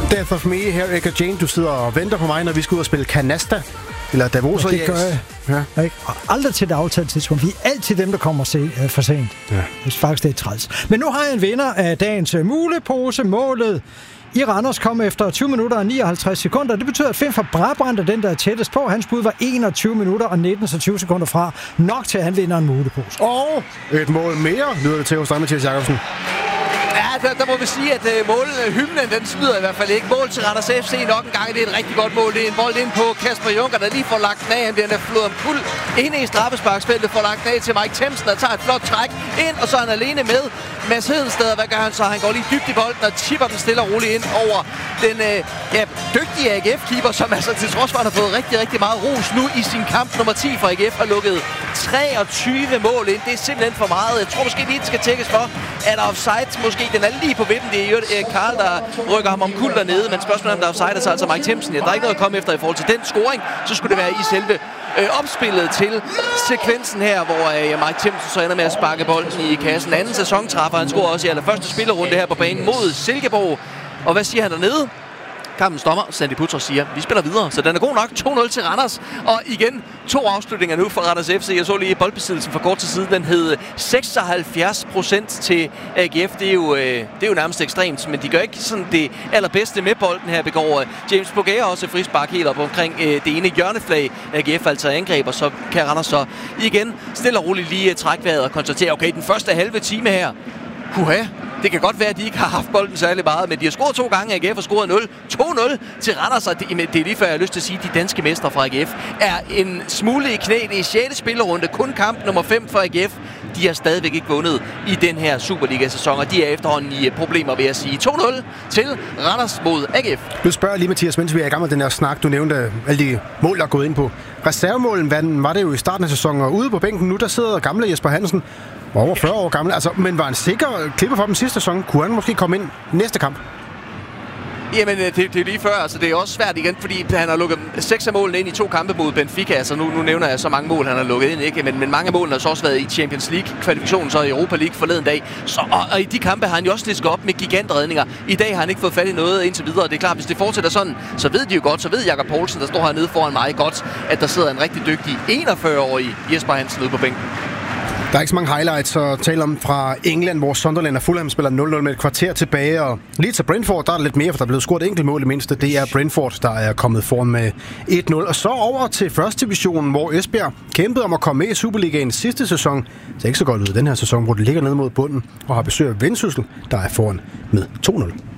Death of Me her, Erika Jane. Du sidder og venter på mig, når vi skal ud og spille Canasta. Eller Davos. Ja, det gør jeg. Ja. Ikke? Og aldrig til det aftalte tidspunkt. Vi er altid dem, der kommer for sent. Ja. Det er faktisk det træls. Men nu har jeg en vinder af dagens mulepose. Målet i Randers kom efter 20 minutter og 59 sekunder. Det betyder, at Finn fra Brabrand er den, der er tættest på. Hans bud var 21 minutter og 19 sekunder fra. Nok til, at han vinder en mulepose. Og et mål mere, lyder det til hos dig, Mathias Jakobsen. Ja, der må vi sige, at hymnen, den snyder i hvert fald ikke. Mål til Randers FC nok en gang. Det er et rigtig godt mål. Det er en bold ind på Kasper Junker, der lige får lagt den af. Han bliver flået om kul ind i straffesparksfeltet, får lagt den af til Mike Themsen, der tager et flot træk ind, og så er han alene med Mads Hedensted. Hvad gør han så? Han går lige dybt i bolden og tipper den stille og roligt ind over den dygtige AGF-keeper, som altså til trods for, han har fået rigtig, rigtig meget ros nu i sin kamp nummer 10 for AGF, har lukket 23 mål ind. Det er simpelthen for meget. Jeg tror måske lige, det skal tjekkes for, at offside måske den er lige på vippen. Det er jo Karl, der rykker ham om kul dernede, men spørgsmålet om der er offside, så altså Mike Themsen. Ja, der er ikke noget at komme efter i forhold til den scoring. Så skulle det være i selve opspillet til sekvensen her, hvor Mike Themsen så ender med at sparke bolden i kassen. Anden sæson træffer han scorer også i allerførste spillerunde her på banen mod Silkeborg. Og hvad siger han dernede? Kampens dommer, Sandy Putros, siger, vi spiller videre, så den er god nok. 2-0 til Randers, og igen 2 afslutninger nu for Randers FC. Jeg så lige boldbesiddelsen for kort til side. Den hed 76% til AGF. Det er jo nærmest ekstremt, men de gør ikke sådan det allerbedste med bolden her. Begår James Bogager også frispark helt op omkring det ene hjørneflag. AGF altså angreb, og så kan Randers så igen stille og roligt lige trække vejret og konstatere, okay, den første halve time her, det kan godt være, at de ikke har haft bolden særlig meget, men de har scoret 2 gange. AGF har scoret 0. 2-0 til Randers, og det er lige før, jeg har lyst til at sige, at de danske mestre fra AGF er en smule i knæ. Det er 6. spillerunde, kun kamp nummer 5 for AGF. De har stadigvæk ikke vundet i den her Superliga-sæson, og de er efterhånden i problemer, vil jeg sige. 2-0 til Randers mod AGF. Du spørger lige, Mathias, mens vi er i gang med den her snak. Du nævnte alle de mål, der er gået ind på. Reservemålen var det jo i starten af sæsonen, og ude på bænken nu, der sidder gamle Jesper Hansen, over 40 år gammel, men var han sikker klipper for dem sidste sæson? Kunne han måske komme ind næste kamp? Jamen, det er lige før. Altså, det er også svært igen, fordi han har lukket 6 af målene ind i 2 kampe mod Benfica. Altså, nu nævner jeg så mange mål, han har lukket ind, ikke? Men mange af målene har så også været i Champions League-kvalifikationen, så i Europa League forleden dag. Så, og i de kampe har han jo også lisket op med gigantredninger. I dag har han ikke fået fat i noget indtil videre. Det er klart, hvis det fortsætter sådan, så ved de jo godt, så ved Jakob Poulsen, der står hernede foran mig godt, at der sidder en rigtig dygtig 41-årig Jesper Hansen ude på bænken. Der er ikke så mange highlights at tale om fra England, hvor Sunderland og Fulham spiller 0-0 med et kvarter tilbage. Og lige til Brentford, der er lidt mere, for der er blevet scoret et enkelt mål i mindste. Det er Brentford, der er kommet foran med 1-0. Og så over til første divisionen, hvor Esbjerg kæmpede om at komme med i Superligaen sidste sæson. Det ser ikke så godt ud den her sæson, hvor det ligger ned mod bunden og har besøg af Vendsyssel, der er foran med 2-0.